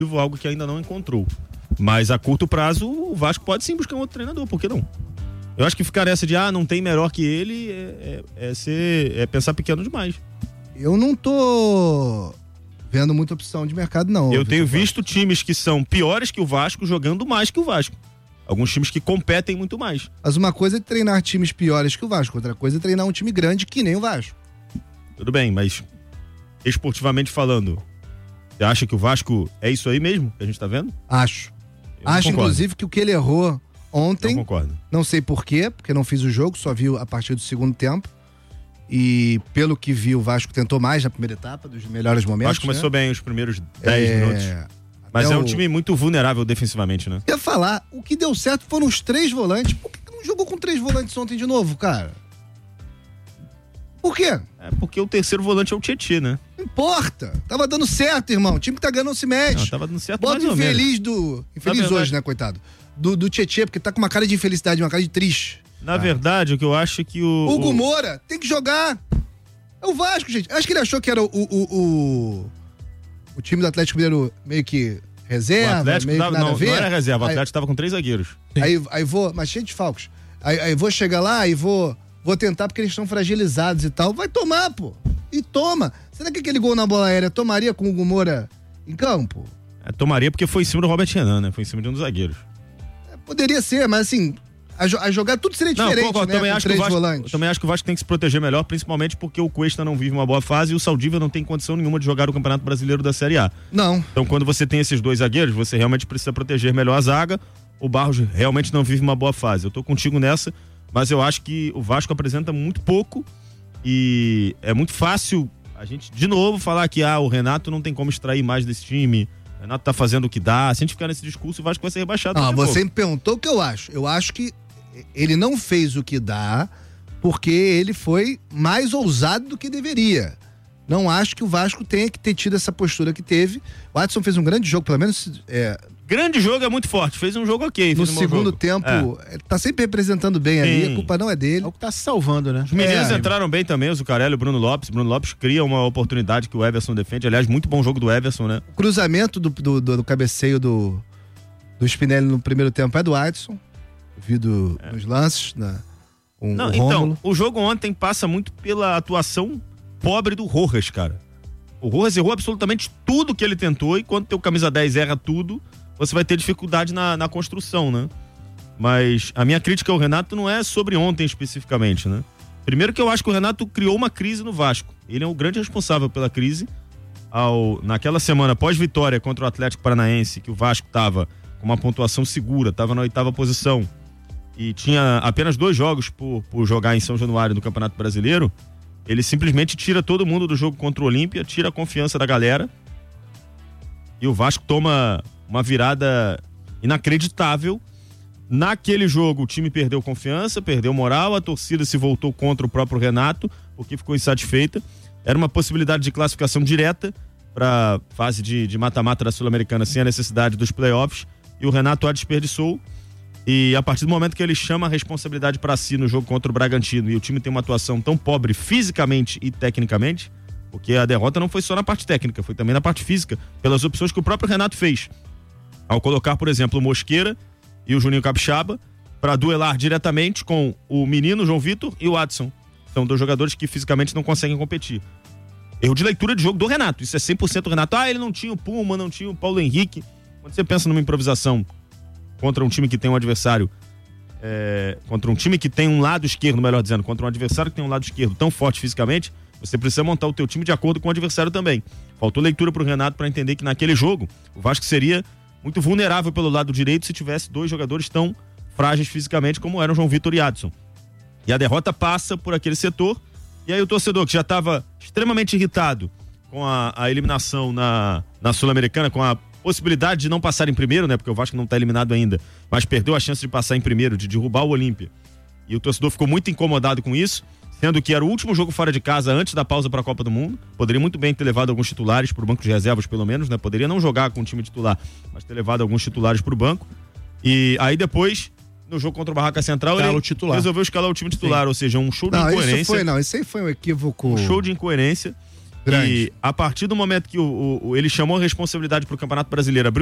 algo que ainda não encontrou. Mas a curto prazo, o Vasco pode sim buscar um outro treinador, por que não? Eu acho que ficar essa de, não tem melhor que ele, é pensar pequeno demais. Eu não tô vendo muita opção de mercado, não. Eu tenho visto times que são piores que o Vasco jogando mais que o Vasco. Alguns times que competem muito mais. Mas uma coisa é treinar times piores que o Vasco, outra coisa é treinar um time grande que nem o Vasco. Tudo bem, mas esportivamente falando, você acha que o Vasco é isso aí mesmo que a gente tá vendo? Acho. Acho, inclusive, que o que ele errou ontem... Não concordo. Não sei por quê, porque não fiz o jogo, só vi a partir do segundo tempo. E pelo que vi, o Vasco tentou mais na primeira etapa, dos melhores momentos. O Vasco começou bem os primeiros 10 minutos. Mas é um time muito vulnerável defensivamente, né? Eu ia falar, o que deu certo foram os 3 volantes. Por que não jogou com 3 volantes ontem de novo, cara? Por quê? Porque o terceiro volante é o Tietê, né? Não importa. Tava dando certo, irmão. O time que tá ganhando não se mexe. Não, tava dando certo. Bota mais ou infeliz menos. Infeliz hoje, né, coitado? Do Tietê, porque tá com uma cara de infelicidade, uma cara de triste. Na verdade, o que eu acho é que o Hugo Moura tem que jogar. É o Vasco, gente. Acho que ele achou que era o time do Atlético Mineiro meio que reserva, o Atlético meio que nada a ver. Não era reserva, o Atlético tava com 3 zagueiros. Aí vou, mas cheio de falcos. Aí vou chegar lá e vou tentar porque eles estão fragilizados e tal. Vai tomar, pô. E toma. Será que aquele gol na bola aérea tomaria com o Hugo Moura em campo? Tomaria porque foi em cima do Robert Renan, né? Foi em cima de um dos zagueiros. Poderia ser, mas assim, a jogar tudo seria diferente, né? Também acho que o Vasco tem que se proteger melhor, principalmente porque o Cuesta não vive uma boa fase e o Saldívia não tem condição nenhuma de jogar o Campeonato Brasileiro da Série A. Não. Então, quando você tem esses 2 zagueiros, você realmente precisa proteger melhor a zaga. O Barros realmente não vive uma boa fase. Eu tô contigo nessa, mas eu acho que o Vasco apresenta muito pouco e é muito fácil a gente, de novo, falar que o Renato não tem como extrair mais desse time. O Renato tá fazendo o que dá. Se a gente ficar nesse discurso, o Vasco vai ser rebaixado. Você me perguntou o que eu acho. Eu acho que ele não fez o que dá porque ele foi mais ousado do que deveria. Não acho que o Vasco tenha que ter tido essa postura que teve. O Adson fez um grande jogo, pelo menos... Grande jogo é muito forte, fez um jogo ok. No segundo tempo, ele tá sempre representando bem ali, a culpa não é dele. É o que tá se salvando, né? Os meninos entraram bem também, o Zucarelli e o Bruno Lopes. Bruno Lopes cria uma oportunidade que o Everson defende. Aliás, muito bom jogo do Everson, né? O cruzamento do cabeceio do Spinelli no primeiro tempo é do Adson. Vi nos lances, o Rômulo. Então, o jogo ontem passa muito pela atuação pobre do Rojas, cara. O Rojas errou absolutamente tudo que ele tentou e quando teu camisa 10 erra tudo, você vai ter dificuldade na construção, né? Mas a minha crítica ao Renato não é sobre ontem especificamente, né? Primeiro que eu acho que o Renato criou uma crise no Vasco. Ele é o grande responsável pela crise. Naquela semana pós-vitória contra o Atlético Paranaense, que o Vasco tava com uma pontuação segura, tava na 8ª posição e tinha apenas 2 jogos por jogar em São Januário no Campeonato Brasileiro, ele simplesmente tira todo mundo do jogo contra o Olímpia, tira a confiança da galera e o Vasco toma uma virada inacreditável. Naquele jogo o time perdeu confiança, perdeu moral, a torcida se voltou contra o próprio Renato, porque ficou insatisfeita. Era uma possibilidade de classificação direta para fase de mata-mata da Sul-Americana sem a necessidade dos playoffs, e o Renato a desperdiçou. E a partir do momento que ele chama a responsabilidade para si no jogo contra o Bragantino e o time tem uma atuação tão pobre fisicamente e tecnicamente, porque a derrota não foi só na parte técnica, foi também na parte física, pelas opções que o próprio Renato fez. Ao colocar, por exemplo, o Mosqueira e o Juninho Capixaba para duelar diretamente com o menino João Vitor e o Adson. São 2 jogadores que fisicamente não conseguem competir. Erro de leitura de jogo do Renato. Isso é 100% Renato. Ele não tinha o Puma, não tinha o Paulo Henrique. Quando você pensa numa improvisação contra um time que tem um adversário, contra um time que tem um lado esquerdo, melhor dizendo, contra um adversário que tem um lado esquerdo tão forte fisicamente, você precisa montar o teu time de acordo com o adversário também. Faltou leitura pro Renato para entender que naquele jogo o Vasco seria muito vulnerável pelo lado direito se tivesse 2 jogadores tão frágeis fisicamente como eram João Vitor e Adson. E a derrota passa por aquele setor, e aí o torcedor que já estava extremamente irritado com a eliminação na Sul-Americana, com a possibilidade de não passar em primeiro, né? Porque o Vasco não está eliminado ainda, mas perdeu a chance de passar em primeiro, de derrubar o Olímpia. E o torcedor ficou muito incomodado com isso, sendo que era o último jogo fora de casa antes da pausa para a Copa do Mundo. Poderia muito bem ter levado alguns titulares para o banco de reservas, pelo menos, né? Poderia não jogar com o time titular, mas ter levado alguns titulares para o banco. E aí depois, no jogo contra o Barraca Central, ele resolveu escalar o time titular. Sim. Ou seja, um show de incoerência. Isso aí foi um equívoco. Um show de incoerência. Grande. E a partir do momento que ele chamou a responsabilidade pro Campeonato Brasileiro, abriu